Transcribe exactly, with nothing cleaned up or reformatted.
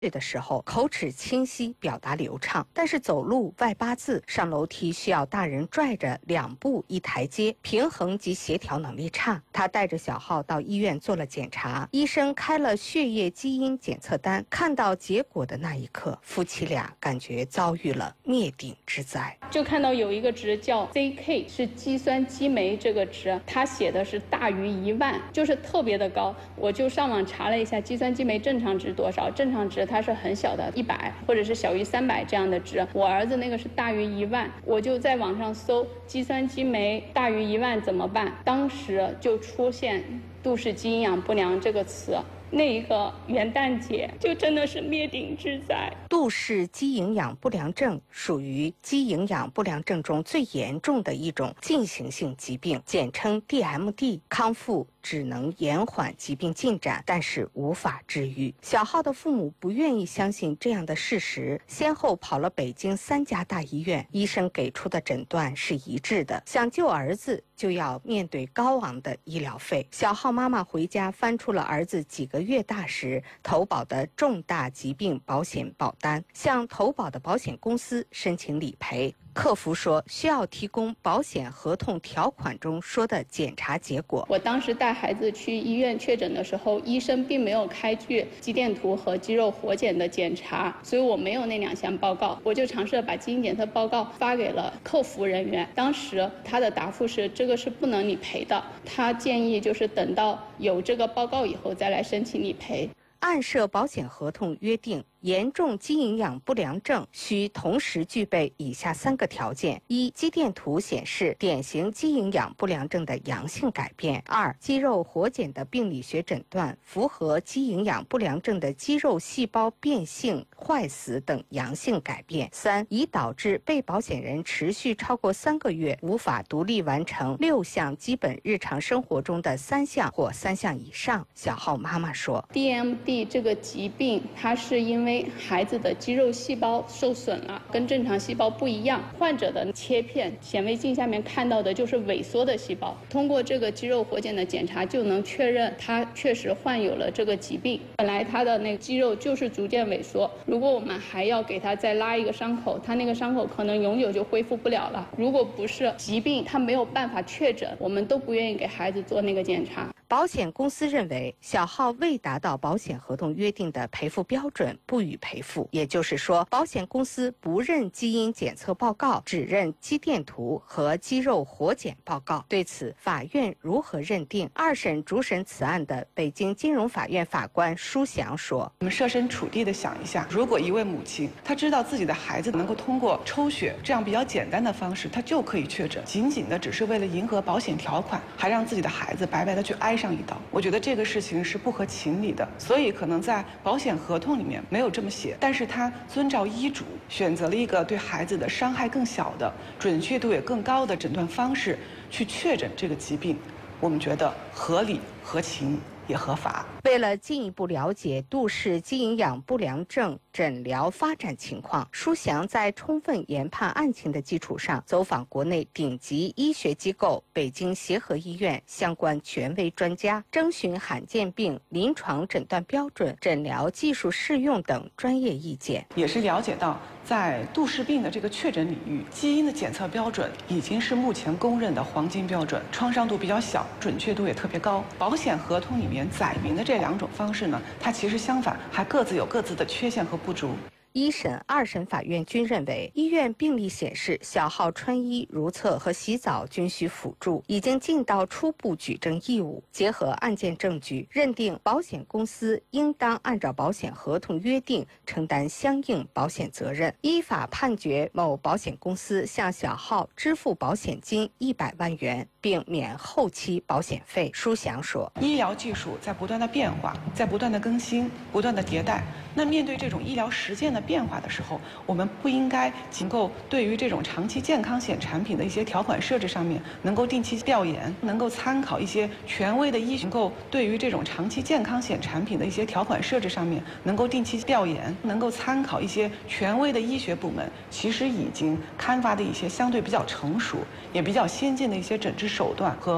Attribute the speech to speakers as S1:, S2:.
S1: 的时候口齿清晰，表达流畅，但是走路外八字，上楼梯需要大人拽着两步一台阶，平衡及协调能力差。他带着小浩到医院做了检查，医生开了血液基因检测单，看到结果的那一刻，夫妻俩感觉遭遇了灭顶之灾。
S2: 就看到有一个值叫 Z K， 是肌酸激酶这个值，它写的是大于一万，就是特别的高。我就上网查了一下肌酸激酶正常值多少，正常值它是很小的，一百或者是小于三百这样的值。我儿子那个是大于一万，我就在网上搜肌酸激酶大于一万怎么办，当时就出现杜氏肌营养不良这个词。那一个元旦节就真的是灭顶之灾。
S1: 杜氏肌营养不良症属于肌营养不良症中最严重的一种进行性疾病，简称 D M D。 康复只能延缓疾病进展，但是无法治愈。小浩的父母不愿意相信这样的事实，先后跑了北京三家大医院，医生给出的诊断是一致的，想救儿子就要面对高昂的医疗费。小浩妈妈回家翻出了儿子几个月大时投保的重大疾病保险保单，向投保的保险公司申请理赔。客服说需要提供保险合同条款中说的检查结果。
S2: 我当时带孩子去医院确诊的时候，医生并没有开具肌电图和肌肉活检的检查，所以我没有那两项报告。我就尝试把基因检测报告发给了客服人员，当时他的答复是这个是不能理赔的，他建议就是等到有这个报告以后再来申请理赔。
S1: 按涉保险合同约定，严重肌营养不良症需同时具备以下三个条件：一、肌电图显示典型肌营养不良症的阳性改变；二、肌肉活检的病理学诊断符合肌营养不良症的肌肉细胞变性、坏死等阳性改变；三、已导致被保险人持续超过三个月无法独立完成六项基本日常生活中的三项或三项以上。小浩妈妈说
S2: D M D 这个疾病，它是因为孩子的肌肉细胞受损了，跟正常细胞不一样。患者的切片显微镜下面看到的就是萎缩的细胞，通过这个肌肉活检的检查就能确认他确实患有了这个疾病。本来他的那个肌肉就是逐渐萎缩，如果我们还要给他再拉一个伤口，他那个伤口可能永久就恢复不了了。如果不是疾病，他没有办法确诊，我们都不愿意给孩子做那个检查。
S1: 保险公司认为小浩未达到保险合同约定的赔付标准，不予赔付。也就是说，保险公司不认基因检测报告，只认肌电图和肌肉活检报告。对此，法院如何认定？二审主审此案的北京金融法院法官舒祥说：“
S3: 我们设身处地的想一下，如果一位母亲她知道自己的孩子能够通过抽血这样比较简单的方式，她就可以确诊，仅仅的只是为了迎合保险条款，还让自己的孩子白白的去挨上一刀，我觉得这个事情是不合情理的。所以可能在保险合同里面没有这么写，但是他遵照医嘱选择了一个对孩子的伤害更小的、准确度也更高的诊断方式去确诊这个疾病，我们觉得合理、合情也合法。”
S1: 为了进一步了解杜氏肌营养不良症诊疗发展情况，舒祥在充分研判案情的基础上，走访国内顶级医学机构北京协和医院相关权威专家，征询罕见病临床诊断标准、诊疗技术适用等专业意见。
S3: 也是了解到，在杜氏病的这个确诊领域，基因的检测标准已经是目前公认的黄金标准，创伤度比较小，准确度也特别高。保险合同里面载明的这两种方式呢，它其实相反，还各自有各自的缺陷和不足。
S1: 一审、二审法院均认为，医院病历显示小浩穿衣、如厕和洗澡均需辅助，已经尽到初步举证义务。结合案件证据，认定保险公司应当按照保险合同约定承担相应保险责任，依法判决某保险公司向小浩支付保险金一百万元，并免后期保险费。舒祥说：“
S3: 医疗技术在不断的变化，在不断的更新，不断的迭代。那面对这种医疗实践的变化的时候，我们不应该仅够对于这种长期健康险产品的一些条款设置上面能够定期调研，能够参考一些权威的医学，能够对于这种长期健康险产品的一些条款设置上面能够定期调研，能够参考一些权威的医学部门其实已经开发的一些相对比较成熟也比较先进的一些诊治手段和